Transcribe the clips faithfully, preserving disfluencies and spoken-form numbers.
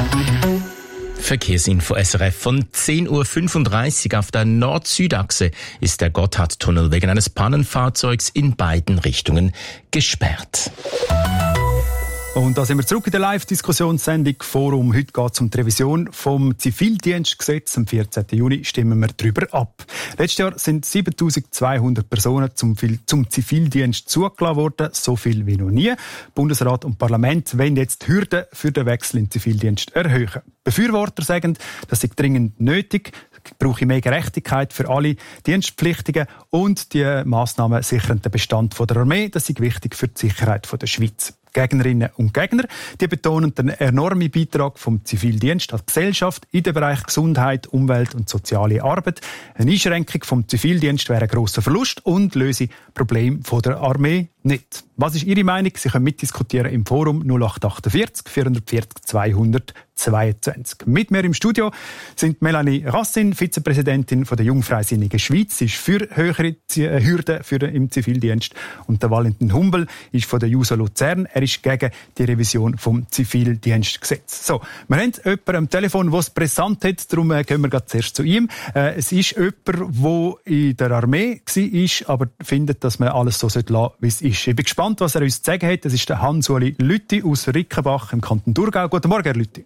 Verkehrsinfo S R F von zehn Uhr fünfunddreißig. Auf der Nord-Süd-Achse ist der Gotthardtunnel wegen eines Pannenfahrzeugs in beiden Richtungen gesperrt. Und da sind wir zurück in der Live-Diskussionssendung Forum. Heute geht es um die Revision vom Zivildienstgesetz. Am vierzehnten Juni stimmen wir darüber ab. Letztes Jahr sind siebentausendzweihundert Personen zum, zum Zivildienst zugelassen worden. So viel wie noch nie. Bundesrat und Parlament wollen jetzt die Hürden für den Wechsel in den Zivildienst erhöhen. Befürworter sagen, das sei dringend nötig. Es brauche mehr Gerechtigkeit für alle Dienstpflichtigen und die Massnahmen sichern den Bestand der Armee. Das ist wichtig für die Sicherheit der Schweiz. Gegnerinnen und Gegner, die betonen den enormen Beitrag vom Zivildienst als Gesellschaft in den Bereich Gesundheit, Umwelt und soziale Arbeit. Eine Einschränkung vom Zivildienst wäre ein grosser Verlust und löse Probleme der Armee nicht. Was ist Ihre Meinung? Sie können mitdiskutieren im Forum null acht achtundvierzig vierhundertvierzig zweihundertzweiundzwanzig. Mit mir im Studio sind Melanie Rassin, Vizepräsidentin der Jungfreisinnigen Schweiz, sie ist für höhere Hürden für den, im Zivildienst, und der Valentin Humbel ist von der JUSO Luzern. Er ist gegen die Revision vom Zivildienstgesetz. So, wir haben jemanden am Telefon, der es brisant hat, darum gehen wir gerade zuerst zu ihm. Äh, es ist jemand, der in der Armee war, aber findet, dass man alles so lassen sollte, wie es ist. Ich bin gespannt, was er uns zu sagen hat. Das ist der Hans-Uli Lüthi aus Rickenbach im Kanton Thurgau. Guten Morgen, Herr Lüthi.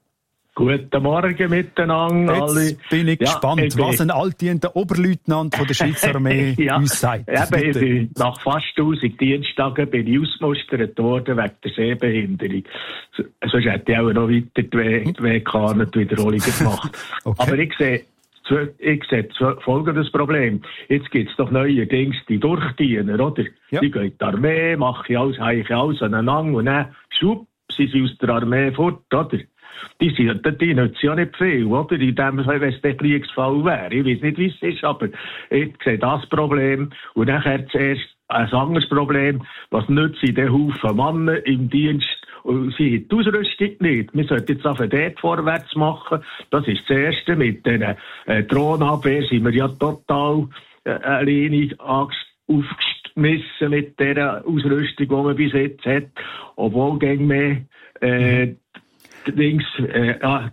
Guten Morgen miteinander. Jetzt alle. bin ich ja, gespannt, ich was ein altdienter Oberleutnant von der Schweizer Armee ja, uns sagt. Eben, ich bin nach fast tausend Diensttagen bin ich ausgemustert worden wegen der Sehbehinderung. Sonst hätte ich auch noch weiter die W K nicht Wiederholungen gemacht. Okay. Aber ich sehe, ich sehe folgendes Problem. Jetzt gibt es doch neuerdings die Durchdiener, oder? Ja. Die gehen in die Armee, machen alles, heichen alles aneinander und dann, schwupp, sind sie aus der Armee fort, oder? Die, sind, die nützen ja nicht viel, oder? In dem Fall, wenn es der Kriegsfall wäre. Ich weiß nicht, wie es ist, aber ich sehe das Problem. Und nachher zuerst ein anderes Problem. Was nützt in den Haufen Männer im Dienst? Und sie haben die Ausrüstung nicht. Wir sollten jetzt einfach dort vorwärts machen. Das ist das Erste. Mit den äh, Drohnenabwehr sind wir ja total äh, alleinig aufgeschmissen mit der Ausrüstung, die man bis jetzt hat. Obwohl gegen mehr äh, Dings, äh, ja,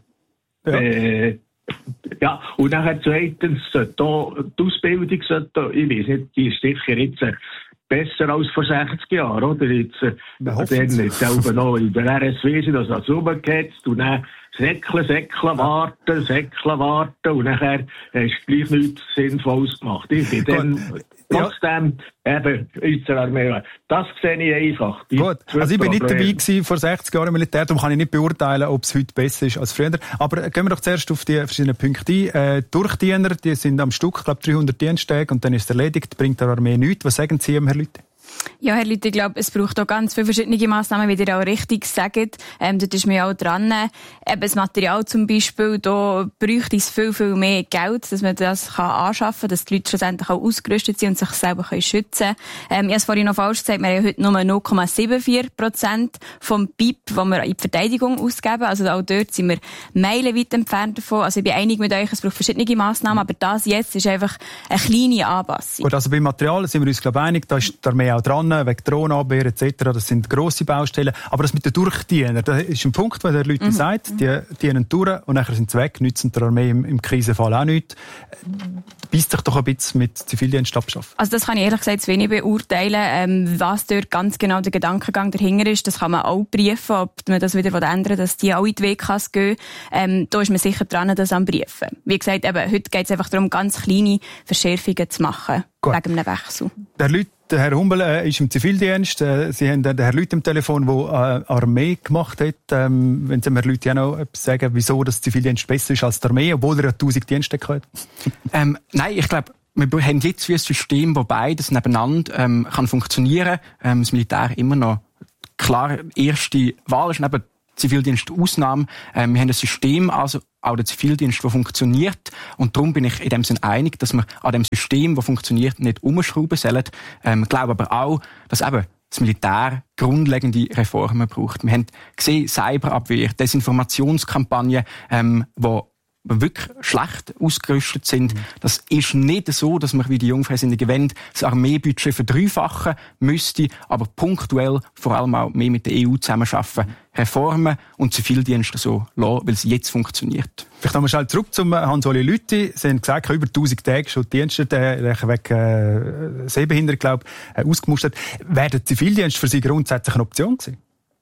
äh, ja, und nachher zweitens, sollte auch, die Ausbildung sollte, ich weiß nicht, die ist sicher jetzt äh, besser als vor sechzig Jahren, oder? Jetzt, äh, dann jetzt selber noch in der R S W sind, also als rumgehetzt, und dann säckeln, säckeln, warten, säckeln, warten, und nachher hast du gleich nichts Sinnvolles gemacht. Ich bin dann trotzdem eben in der Armee. Das sehe ich einfach. Gut, also ich bin nicht dabei gewesen vor sechzig Jahren im Militär, darum kann ich nicht beurteilen, ob es heute besser ist als früher. Aber gehen wir doch zuerst auf die verschiedenen Punkte ein. Äh, Durchdiener, die sind am Stück, ich glaube dreihundert Diensttage, und dann ist es erledigt, bringt der Armee nichts. Was sagen Sie, Herr Lüthi? Ja, Herr Lüthi, ich glaube, es braucht auch ganz viele verschiedene Massnahmen, wie ihr auch richtig sagt. Ähm, dort ist mir auch dran. Eben das Material zum Beispiel, da bräuchte es viel, viel mehr Geld, dass man das kann anschaffen kann, dass die Leute schlussendlich auch ausgerüstet sind und sich selber können schützen können. Ähm, ich habe es vorhin noch falsch gesagt, wir haben heute nur null Komma vierundsiebzig Prozent vom B I P, das wir in die Verteidigung ausgeben. Also auch dort sind wir meilenweit entfernt davon. Also ich bin einig mit euch, es braucht verschiedene Massnahmen, aber das jetzt ist einfach eine kleine Anpassung. Gut, also beim Material sind wir uns, glaube ich, einig, da ist die Armee auch dran, wegen Drohnenabwehr et cetera. Das sind grosse Baustellen. Aber das mit den Durchdienern, das ist ein Punkt, wo der Leute mhm. sagt, die dienen durch und nachher sind sie weg, nützen der Armee im, im Krisenfall auch nichts. Beißt sich doch ein bisschen mit Zivildienst abschaffen. Also das kann ich ehrlich gesagt zu wenig beurteilen. Ähm, was dort ganz genau der Gedankengang dahinter ist, das kann man auch briefen, ob man das wieder ändern will, dass die auch in die W Ks gehen. Ähm, da ist man sicher dran, das am Briefen. Wie gesagt, eben, heute geht es einfach darum, ganz kleine Verschärfungen zu machen. Gut. Wegen einem Wechsel. Der Leute Der Herr Humbel äh, ist im Zivildienst. Äh, Sie haben den Herrn Lüthi am Telefon, der äh, Armee gemacht hat. Ähm, wenn Sie mir Herr Lüthi auch noch etwas sagen, wieso das Zivildienst besser ist als die Armee, obwohl er ja tausend Dienste hat? ähm, nein, ich glaube, wir haben jetzt wie ein System, wo beides nebeneinander ähm, kann funktionieren. Ähm, das Militär immer noch klar erste Wahl ist, neben Zivildienst Ausnahme. Ähm, wir haben ein System, also auch der Zivildienst, der funktioniert. Und darum bin ich in dem Sinne einig, dass wir an dem System, das funktioniert, nicht umschrauben sollen. Ähm, ich glaube aber auch, dass eben das Militär grundlegende Reformen braucht. Wir haben gesehen, Cyberabwehr, Desinformationskampagnen, ähm, wo wir wirklich schlecht ausgerüstet sind. Mhm. Das ist nicht so, dass wir wie die Jungfreisinnigen wollen, das Armeebudget verdreifachen müsste, aber punktuell vor allem auch mehr mit der E U zusammenarbeiten, Reformen und Zivildienste so lassen, weil es jetzt funktioniert. Vielleicht nochmal schnell zurück zum Hans-Oli Lüthi. Sie haben gesagt, über tausend Tage schon Dienste wegen äh, Sehbehinderung, glaube ich, äh, ausgemustert. Wäre der Zivildienst für Sie grundsätzlich eine Option gewesen?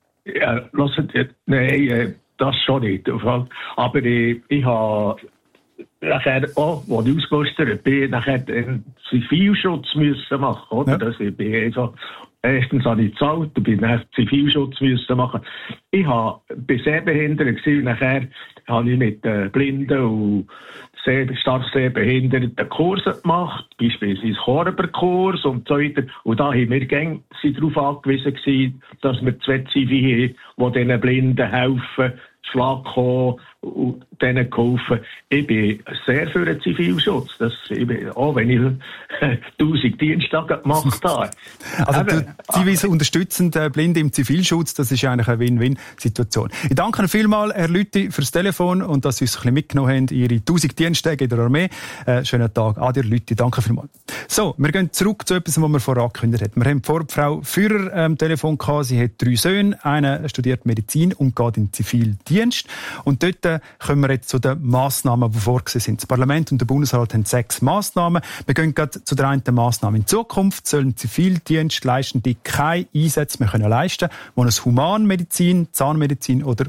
Ja, lassen, äh, nein, das schon nicht. Aber äh, ich habe nachher auch, als ich ausgemustert bin, nachher den Zivilschutz müssen machen, oder? Ja. Das, ich bin einfach, erstens habe ich gezahlt, und bin dann Zivilschutz müssen machen. Ich habe bei Sehbehinderten gewesen, nachher habe ich mit äh, Blinden und sehr, stark Sehbehinderten Kurse gemacht, beispielsweise Chorberkurs und so weiter. Und da haben wir gäng, sind darauf angewiesen gewesen, dass wir zwei Zivi haben, die diesen Blinden helfen, Schlag kommen und denen geholfen. Ich bin sehr für den Zivilschutz. Das, ich bin, auch wenn ich tausend Diensttage gemacht habe. Also die Zivis unterstützen äh, Blinde im Zivilschutz, das ist eigentlich eine Win-Win-Situation. Ich danke Ihnen vielmals, Herr Lüthi, fürs Telefon und dass Sie uns ein bisschen mitgenommen haben, Ihre tausend Diensttage in der Armee. Äh, schönen Tag. Adi, Herr Lüthi, danke vielmals. So, wir gehen zurück zu etwas, was wir vorher angekündigt haben. Wir haben vor Frau Führer am ähm, Telefon gehabt. Sie hat drei Söhne. Einer studiert Medizin und geht in den Zivildienst. Und dort äh, kommen wir jetzt zu den Massnahmen, die vorgesehen sind. Das Parlament und der Bundesrat haben sechs Massnahmen. Wir gehen gerade zu der einen Massnahme. In Zukunft sollen Zivildienstleistende keine Einsätze mehr können leisten, die ein Humanmedizin, Zahnmedizin oder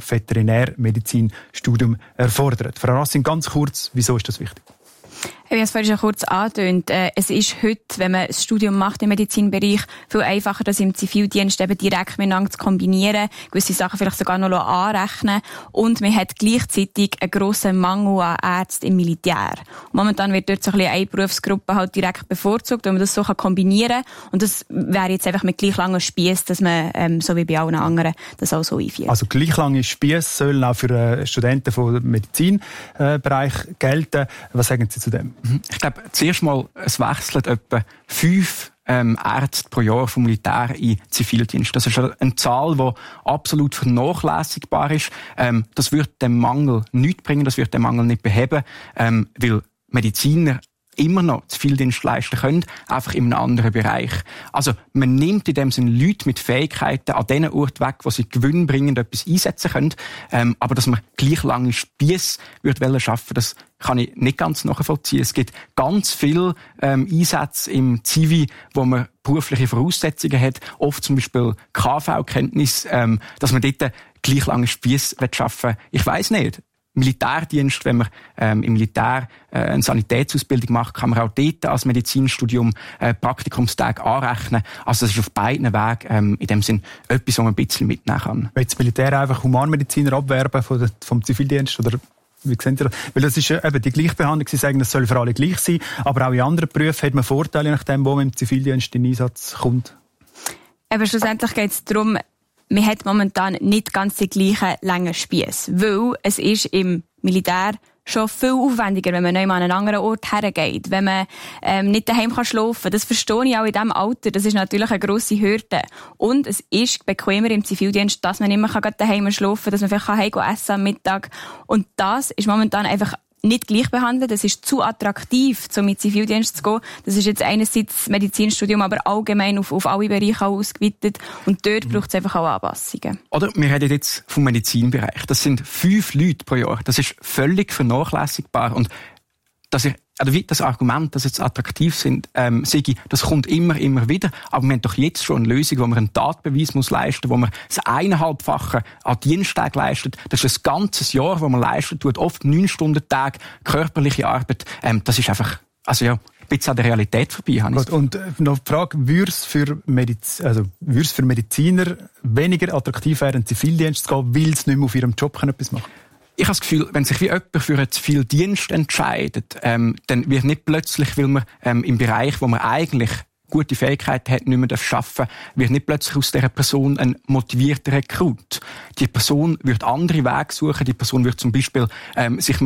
Veterinärmedizin-Studium erfordern. Frau Racing, ganz kurz, wieso ist das wichtig? Ich habe es vorhin schon kurz angetönt. Es ist heute, wenn man ein Studium macht im Medizinbereich, viel einfacher, das im Zivildienst eben direkt miteinander zu kombinieren, gewisse Sachen vielleicht sogar noch anrechnen. Und man hat gleichzeitig einen grossen Mangel an Ärzten im Militär. Und momentan wird dort so ein bisschen eine Berufsgruppe halt direkt bevorzugt, wenn man das so kombinieren kann. Und das wäre jetzt einfach mit gleich langen Spiess, dass man, ähm, so wie bei allen anderen, das auch so einführt. Also gleich lange Spiess sollen auch für äh, Studenten vom Medizinbereich äh, gelten. Was sagen Sie zu dem? Ich glaube, zuerst mal, es wechselt etwa fünf ähm, Ärzte pro Jahr vom Militär in Zivildienst. Das ist eine Zahl, die absolut vernachlässigbar ist. Ähm, das wird dem Mangel nichts bringen, das wird den Mangel nicht beheben, ähm, weil Mediziner immer noch Zivildienst leisten können, einfach in einem anderen Bereich. Also man nimmt in dem Sinne Leute mit Fähigkeiten an den Ort weg, wo sie gewinnbringend etwas einsetzen können. Ähm, aber dass man gleich lange Spiess würde schaffen, das kann ich nicht ganz nachvollziehen. Es gibt ganz viele ähm, Einsätze im Zivi, wo man berufliche Voraussetzungen hat, oft zum Beispiel K V-Kenntnis, ähm, dass man dort gleich lange Spiess schaffen will. Ich weiss nicht. Militärdienst, wenn man ähm, im Militär äh, eine Sanitätsausbildung macht, kann man auch dort als Medizinstudium äh, Praktikumstage anrechnen. Also das ist auf beiden Wegen ähm, in dem Sinn etwas, was man ein bisschen mitnehmen kann. Will das Militär einfach Humanmediziner abwerben von der, vom Zivildienst? Oder wie sehen Sie das? Weil das ist eben die Gleichbehandlung. Sie sagen, es soll für alle gleich sein. Aber auch in anderen Berufen hat man Vorteile, nachdem, wo man im Zivildienst in den Einsatz kommt. Aber schlussendlich geht es darum, man hat momentan nicht ganz die gleichen langen Spiesse. Weil es ist im Militär schon viel aufwendiger, wenn man neu an einen anderen Ort hergeht. Wenn man ähm, nicht daheim kann schlafen kann. Das verstehe ich auch in diesem Alter. Das ist natürlich eine grosse Hürde. Und es ist bequemer im Zivildienst, dass man immer daheim schlafen kann, dass man vielleicht heim essen am Mittag. Und das ist momentan einfach nicht gleich behandelt. Es ist zu attraktiv, zum mit Zivildienst zu gehen. Das ist jetzt einerseits das Medizinstudium, aber allgemein auf, auf alle Bereiche ausgeweitet. Und dort mhm. braucht es einfach auch Anpassungen. Oder wir reden jetzt vom Medizinbereich. Das sind fünf Leute pro Jahr. Das ist völlig vernachlässigbar. Und dass ich, oder wie das Argument, dass jetzt attraktiv sind, ähm, sage ich, das kommt immer, immer wieder. Aber wir haben doch jetzt schon eine Lösung, wo man einen Tatbeweis muss leisten, wo man das eineinhalbfache an Dienstag leistet. Das ist ein ganzes Jahr, wo man leistet, tut oft neun Stunden Tag körperliche Arbeit. Ähm, das ist einfach, also ja, ein bisschen an der Realität vorbei. Gut, und äh, noch die Frage, würde es für, Mediz- also, würde es für Mediziner weniger attraktiv werden, in den Zivildienst zu gehen, weil sie nicht mehr auf ihrem Job etwas machen können? Ich habe das Gefühl, wenn sich wie jemand für einen Zivildienst entscheidet, ähm, dann wird nicht plötzlich, weil man ähm, im Bereich, wo man eigentlich gute Fähigkeiten hat, nicht mehr arbeiten darf, wird nicht plötzlich aus dieser Person ein motivierter Rekrut. Die Person wird andere Wege suchen, die Person wird zum Beispiel ähm, sich Medizin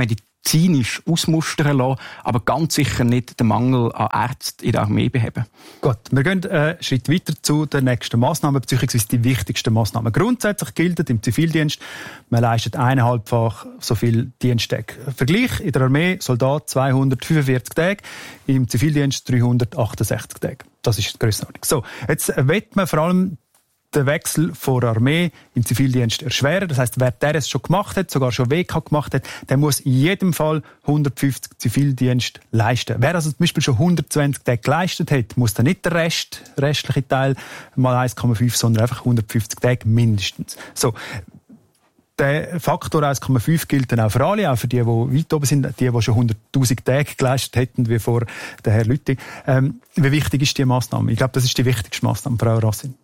medizinisch ausmustern lassen, aber ganz sicher nicht den Mangel an Ärzten in der Armee beheben. Gut, wir gehen einen Schritt weiter zu den nächsten Massnahmen, beziehungsweise die wichtigsten Massnahmen. Grundsätzlich gilt im Zivildienst, man leistet eineinhalbfach so viel Diensttage. Vergleich in der Armee, Soldat zweihundertfünfundvierzig Tage, im Zivildienst dreihundertachtundsechzig Tage. Das ist die Grössenordnung. So, jetzt wird man vor allem den Wechsel von der Armee im Zivildienst erschweren. Das heisst, wer der es schon gemacht hat, sogar schon W K gemacht hat, der muss in jedem Fall hundertfünfzig Zivildienst leisten. Wer also zum Beispiel schon hundertzwanzig Tage geleistet hat, muss dann nicht der Rest, restliche Teil mal eins Komma fünf, sondern einfach hundertfünfzig Tage mindestens. So. Der Faktor eins Komma fünf gilt dann auch für alle, auch für die, die weit oben sind, die, die schon hunderttausend Tage geleistet hätten, wie vor der Herr Lüthi. Ähm, wie wichtig ist diese Massnahme? Ich glaube, das ist die wichtigste Massnahme, Frau Racine.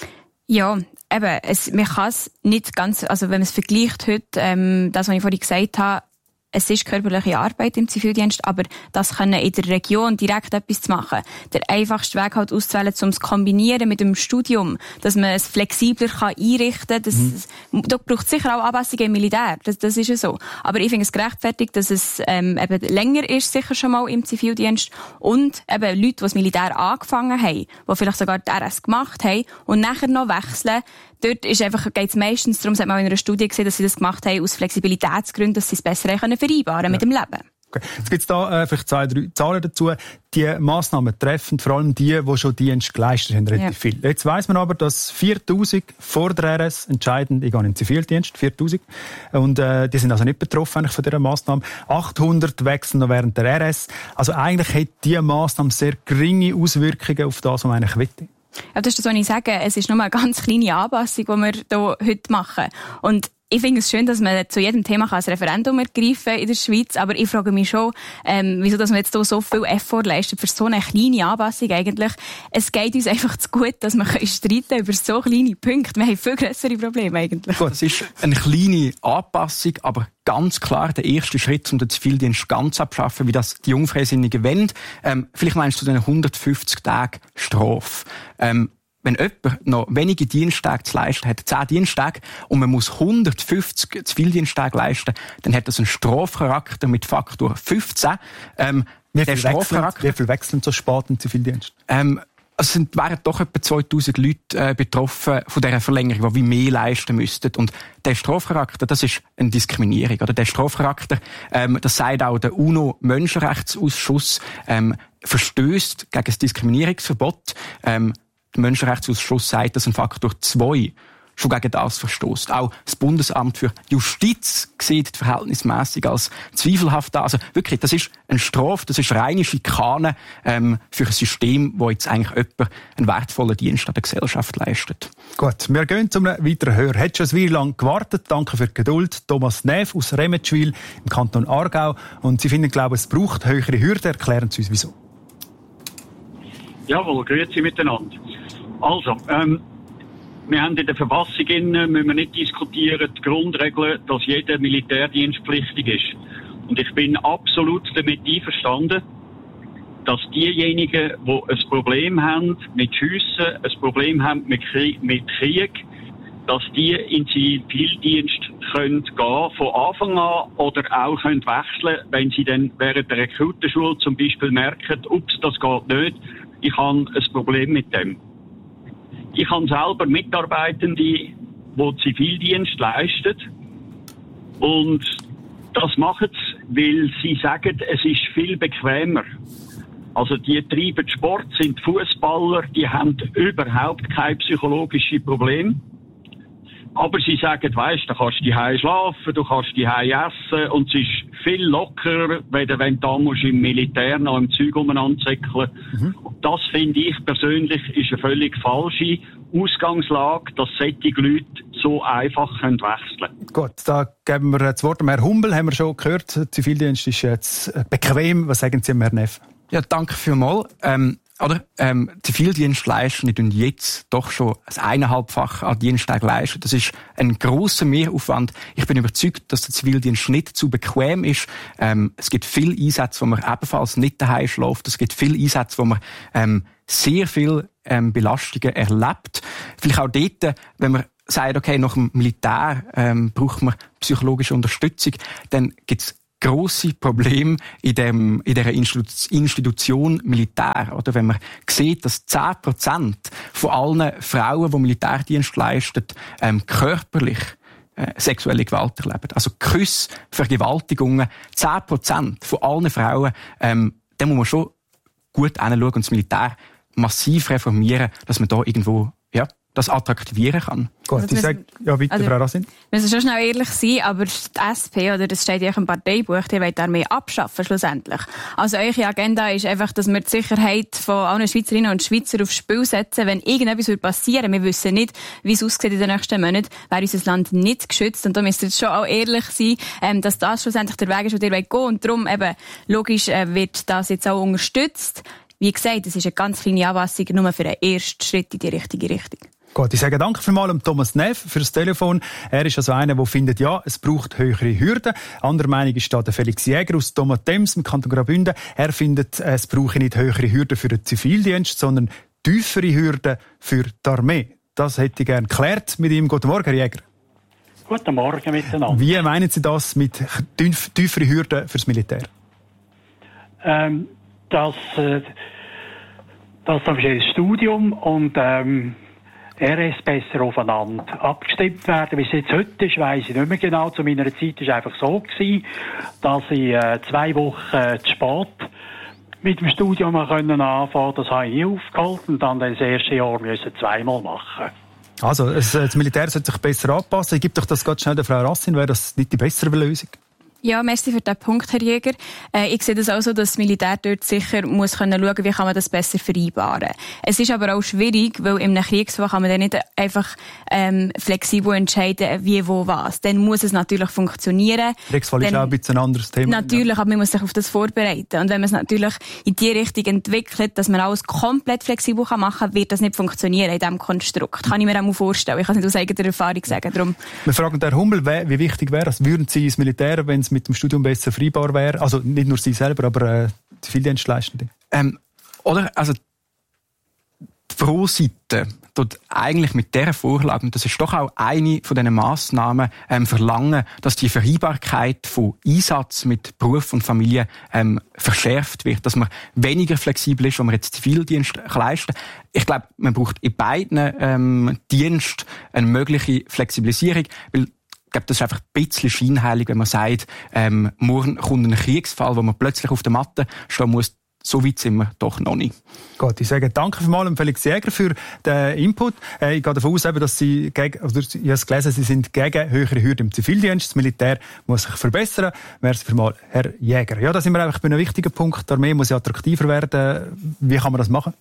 Ja, eben, es, man kann es nicht ganz, also wenn man es vergleicht heute, ähm, das, was ich vorhin gesagt habe, es ist körperliche Arbeit im Zivildienst, aber das können in der Region direkt etwas zu machen. Der einfachste Weg halt auszuwählen, um es zu kombinieren mit dem Studium, dass man es flexibler kann einrichten kann. Das, mhm. Da braucht es sicher auch Anpassungen im Militär, das, das ist ja so. Aber ich finde es gerechtfertigt, dass es ähm, eben länger ist, sicher schon mal im Zivildienst, und eben Leute, die das Militär angefangen haben, die vielleicht sogar die R S gemacht haben und nachher noch wechseln. Dort ist einfach, geht es meistens darum, hat man in einer Studie gesehen, dass sie das gemacht haben aus Flexibilitätsgründen, dass sie es besser können vereinbaren ja. mit dem Leben. Okay. Jetzt gibt es da äh, vielleicht zwei, drei Zahlen dazu. Die Massnahmen treffen vor allem die, die schon Dienst geleistet haben, relativ ja. viel. Jetzt weiss man aber, dass viertausend vor der R S entscheidend, ich gehe in den Zivildienst, viertausend, und äh, die sind also nicht betroffen eigentlich von dieser Massnahme. achthundert wechseln noch während der R S. Also eigentlich hat diese Massnahme sehr geringe Auswirkungen auf das, was man eigentlich will. Ja, das ist das, was ich sage. Es ist nur eine ganz kleine Anpassung, die wir hier heute machen. Und ich finde es schön, dass man zu jedem Thema ein Referendum ergreifen kann in der Schweiz. Aber ich frage mich schon, ähm, wieso dass man jetzt hier so viel Effort leistet für so eine kleine Anpassung eigentlich. Es geht uns einfach zu gut, dass wir streiten über so kleine Punkte. Wir haben viel grössere Probleme eigentlich. Gut, es ist eine kleine Anpassung, aber ganz klar der erste Schritt, um den Zivildienst ganz abzuschaffen, wie das die Jungfreisinnigen wollen. Ähm, vielleicht meinst du den hundertfünfzig Tage Strafe. Ähm, Wenn jemand noch wenige Diensttage zu leisten hat, zehn Diensttage, und man muss hundertfünfzig Zivildiensttage leisten, dann hat das einen Strafcharakter mit Faktor fünfzehn. Ähm, wie viel wechseln, wie viel wechseln so spät im Zivildienst? Ähm, Es sind, wären doch etwa zweitausend Leute äh, betroffen von dieser Verlängerung, die wie mehr leisten müssten. Und der Strafcharakter, das ist eine Diskriminierung. Oder der Strafcharakter, ähm, das sagt auch der UNO-Menschenrechtsausschuss, ähm, verstößt gegen das Diskriminierungsverbot. Ähm, der Menschenrechtsausschuss sagt, dass ein Faktor zwei schon gegen das verstößt. Auch das Bundesamt für Justiz sieht die verhältnismäßig als zweifelhaft an. Also wirklich, das ist eine Strafe, das ist reine Schikane ähm, für ein System, das jetzt eigentlich jemand einen wertvollen Dienst an der Gesellschaft leistet. Gut, wir gehen zum weiteren Hör. Hat schon ein Weile lang gewartet. Danke für die Geduld. Thomas Neff aus Remetschwil im Kanton Aargau. Und Sie finden, glaube ich, es braucht höhere Hürden. Erklären Sie uns, wieso. Jawohl, grüezi miteinander. Also, ähm, wir haben in der Verfassung, müssen wir nicht diskutieren, die Grundregel, dass jeder Militärdienstpflichtig ist. Und ich bin absolut damit einverstanden, dass diejenigen, die ein Problem haben mit Schiessen, ein Problem haben mit Krieg, mit Krieg, dass die in den Zivildienst können gehen von Anfang an oder auch können wechseln, wenn sie dann während der Rekrutenschule zum Beispiel merken, ups, das geht nicht, ich habe ein Problem mit dem. Ich habe selber Mitarbeitende, die Zivildienst leisten. Und das machen sie, weil sie sagen, es ist viel bequemer. Also die treiben Sport, sind Fußballer, die haben überhaupt kein psychologisches Problem. Aber sie sagen, weisst, du kannst die Hause schlafen, du kannst die Hause essen, und es ist viel lockerer, wenn du, wenn du da musst im Militär noch im Zeug umeinander zickeln. Mhm. Und das finde ich persönlich ist eine völlig falsche Ausgangslage, dass solche Leute so einfach können wechseln können. Gut, da geben wir das Wort an Herrn Humbel, haben wir schon gehört. Der Zivildienst ist jetzt bequem. Was sagen Sie, Herr Neff? Ja, danke vielmals. Ähm, Oder, ähm, Zivildienst leisten, die tun jetzt doch schon das eineinhalbfache an Diensttagen leisten. Das ist ein grosser Mehraufwand. Ich bin überzeugt, dass der Zivildienst nicht zu bequem ist. Ähm, es gibt viele Einsätze, wo man ebenfalls nicht daheim schläft. Es gibt viele Einsätze, wo man ähm, sehr viel ähm, Belastungen erlebt. Vielleicht auch dort, wenn man sagt, okay, nach dem Militär ähm, braucht man psychologische Unterstützung, dann gibt's grosse Problem in, dem, in dieser Institution Militär. Oder wenn man sieht, dass zehn Prozent von allen Frauen, die Militärdienst leisten, ähm, körperlich äh, sexuelle Gewalt erleben. Also Küsse, Vergewaltigungen, zehn Prozent von allen Frauen, ähm, da muss man schon gut hinschauen und das Militär massiv reformieren, dass man da irgendwo, ja, das attraktivieren kann. Gut, also, ich sage, ja bitte, also, Frau Rassin. Wir müssen schon schnell ehrlich sein, aber die S P, oder das steht ja auch im Parteibuch, die wollen die Armee abschaffen, schlussendlich. Also eure Agenda ist einfach, dass wir die Sicherheit von allen Schweizerinnen und Schweizern aufs Spiel setzen, wenn irgendetwas passieren würde. Wir wissen nicht, wie es aussieht in den nächsten Monaten, wäre unser Land nicht geschützt. Und da müsst ihr schon auch ehrlich sein, ähm, dass das schlussendlich der Weg ist, den ihr gehen wollt. Und darum eben, logisch äh, wird das jetzt auch unterstützt. Wie gesagt, es ist eine ganz kleine Anpassung, nur für einen ersten Schritt in die richtige Richtung. Gut, ich sage danke vielmals Thomas Neff für das Telefon. Er ist also einer, der findet, ja, es braucht höhere Hürden. Andere Meinung ist da der Felix Jäger aus Thomas-Thems im Kanton Graubünden. Er findet, es brauche nicht höhere Hürden für den Zivildienst, sondern tiefere Hürden für die Armee. Das hätte ich gerne geklärt mit ihm. Guten Morgen, Herr Jäger. Guten Morgen miteinander. Wie meinen Sie das mit tieferen Hürden fürs Militär? Ähm, das, äh, das ist ein Studium und ähm, R S besser aufeinander abgestimmt werden. Wie es jetzt heute ist, weiss ich nicht mehr genau. Zu meiner Zeit war es einfach so gewesen, dass ich äh, zwei Wochen äh, zu spät mit dem Studium anfangen konnte. Das habe ich nie aufgehalten und dann das erste Jahr müssen zweimal machen. Also, das Militär sollte sich besser anpassen. Ich gebe doch das ganz schnell der Frau Rassin. Wäre das nicht die bessere Lösung? Ja, merci für diesen Punkt, Herr Jäger. Äh, ich sehe das auch so, dass das Militär dort sicher muss können schauen, wie kann man das besser vereinbaren. Es ist aber auch schwierig, weil in einem Kriegsfall kann man dann nicht einfach ähm, flexibel entscheiden, wie, wo, was. Dann muss es natürlich funktionieren. Kriegsfall ist auch ein bisschen ein anderes Thema. Natürlich, ja. Aber man muss sich auf das vorbereiten. Und wenn man es natürlich in die Richtung entwickelt, dass man alles komplett flexibel machen kann, wird das nicht funktionieren in diesem Konstrukt. Kann ich mir auch mal vorstellen. Ich kann es nicht aus eigener Erfahrung sagen. Darum. Wir fragen Herrn Hummel, wie wichtig wäre es, würden Sie ins Militär, wenn es mit dem Studium besser vereinbar wäre? Also nicht nur Sie selber, aber äh, Zivildienstleistende. Ähm, oder, also die Pro-Seite tut eigentlich mit dieser Vorlage, und das ist doch auch eine von diesen Massnahmen, ähm, verlangen, dass die Vereinbarkeit von Einsatz mit Beruf und Familie ähm, verschärft wird, dass man weniger flexibel ist, wenn man jetzt Zivildienst leisten kann. Ich glaube, man braucht in beiden ähm, Diensten eine mögliche Flexibilisierung, weil ich glaube, das ist einfach ein bisschen scheinheilig, wenn man sagt, ähm, morgen kommt ein Kriegsfall, wo man plötzlich auf der Matte stehen muss. So weit sind wir doch noch nicht. Gut, ich sage danke vielmals Felix Jäger für den Input. Ich gehe davon aus, dass Sie, gegen, also ich habe es gelesen, Sie sind gegen höhere Hürden im Zivildienst. Das Militär muss sich verbessern. Merci vielmals, Herr Jäger. Ja, da sind wir einfach bei einem wichtigen Punkt. Die Armee muss ja attraktiver werden. Wie kann man das machen?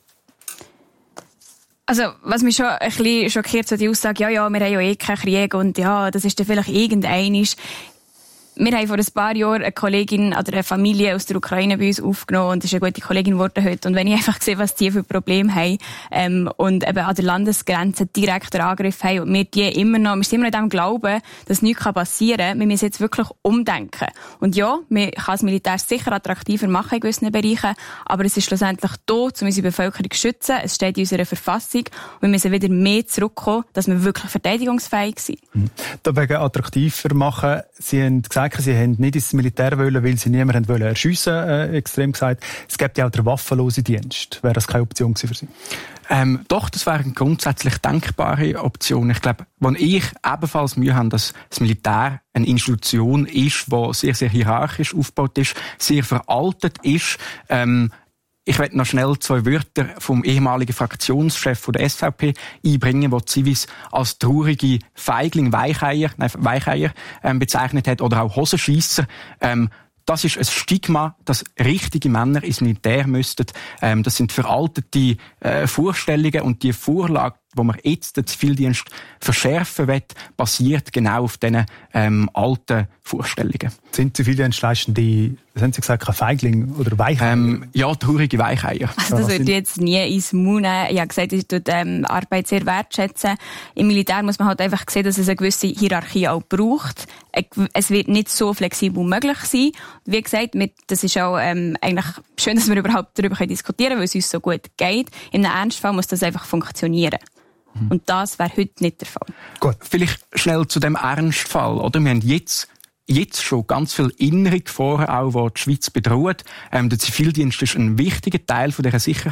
Also, was mich schon ein bisschen schockiert, so die Aussage, ja, ja, wir haben ja eh keinen Krieg und ja, das ist dann vielleicht irgendeinisch. Wir haben vor ein paar Jahren eine Kollegin oder eine Familie aus der Ukraine bei uns aufgenommen und ist eine gute Kollegin geworden heute. Und wenn ich einfach sehe, was die für Probleme haben ähm, und eben an der Landesgrenze direkt den Angriff haben und wir die immer noch, wir sind immer noch in dem Glauben, dass nichts passieren kann, wir müssen jetzt wirklich umdenken. Und ja, man kann das Militär sicher attraktiver machen in gewissen Bereichen, aber es ist schlussendlich da, um unsere Bevölkerung zu schützen. Es steht in unserer Verfassung und wir müssen wieder mehr zurückkommen, dass wir wirklich verteidigungsfähig sind. Mhm. Da wegen attraktiver machen, Sie haben gesagt, Sie haben nicht ins Militär wollen, weil Sie niemanden wollen erschiessen, äh, extrem gesagt. Es gibt ja auch den waffenlosen Dienst. Wäre das keine Option für Sie? Ähm, doch, das wäre eine grundsätzlich denkbare Option. Ich glaube, wenn ich ebenfalls Mühe habe, dass das Militär eine Institution ist, die sehr, sehr hierarchisch aufgebaut ist, sehr veraltet ist, ähm, ich werde noch schnell zwei Wörter vom ehemaligen Fraktionschef von der S V P einbringen, der Zivis als traurige Feigling, Weicheier, nein, Weicheier ähm, bezeichnet hat, oder auch Hosenscheisser. Ähm, das ist ein Stigma, dass richtige Männer ins Militär müssten. Ähm, das sind veraltete äh, Vorstellungen und die Vorlage, wo man jetzt den Zivildienst verschärfen will, basiert genau auf diesen ähm, alten Vorstellungen. Sind Zivildienstleistende, was haben Sie gesagt, kein Feigling oder Weicheier? Ähm, ja, traurige Weicheier. Also das würde ich jetzt nie ins Mund nehmen. Ich habe gesagt, ich tue ähm, Arbeit sehr wertschätzen. Im Militär muss man halt einfach sehen, dass es eine gewisse Hierarchie auch braucht. Es wird nicht so flexibel möglich sein. Wie gesagt, mit, das ist auch ähm, eigentlich schön, dass wir überhaupt darüber diskutieren können, weil es uns so gut geht. In einem Ernstfall muss das einfach funktionieren. Und das wäre heute nicht der Fall. Gut, vielleicht schnell zu dem Ernstfall, oder? Wir haben jetzt jetzt schon ganz viel innere Gefahren, auch, die die Schweiz bedrohen. Ähm, der Zivildienst ist ein wichtiger Teil von dieser Sicherheit.